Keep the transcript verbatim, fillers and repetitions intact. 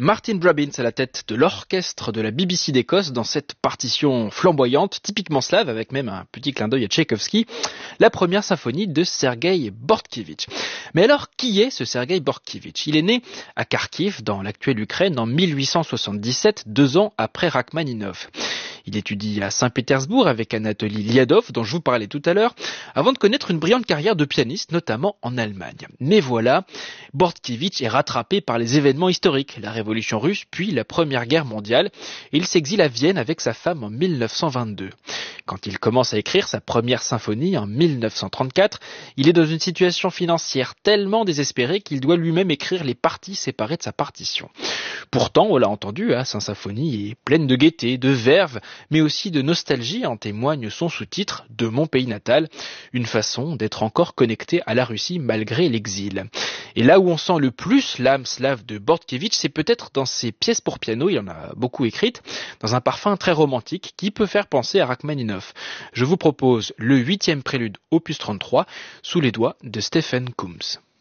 Martin Robbins à la tête de l'orchestre de la B B C d'Écosse dans cette partition flamboyante, typiquement slave, avec même un petit clin d'œil à Tchaïkovski, la première symphonie de Sergueï Bortkievitch. Mais alors, qui est ce Sergueï Bortkievitch ? Il est né à Kharkiv, dans l'actuelle Ukraine, en mille huit cent soixante-dix-sept, deux ans après Rachmaninov. Il étudie à Saint-Pétersbourg avec Anatoly Liadov, dont je vous parlais tout à l'heure, avant de connaître une brillante carrière de pianiste, notamment en Allemagne. Mais voilà, Bortkievitch est rattrapé par les événements historiques, la Révolution russe, puis la Première Guerre mondiale, et il s'exile à Vienne avec sa femme en mille neuf cent vingt-deux. Quand il commence à écrire sa première symphonie en mille neuf cent trente-quatre, il est dans une situation financière tellement désespérée qu'il doit lui-même écrire les parties séparées de sa partition. Pourtant, on l'a entendu, hein, sa symphonie est pleine de gaieté, de verve, mais aussi de nostalgie, en témoigne son sous-titre « De mon pays natal », une façon d'être encore connecté à la Russie malgré l'exil. Et là où on sent le plus l'âme slave de Bortkievitch, c'est peut-être dans ses pièces pour piano, il en a beaucoup écrites, dans un parfum très romantique qui peut faire penser à Rachmaninov. Je vous propose le huitième prélude opus trente-trois, sous les doigts de Stephen Coombs.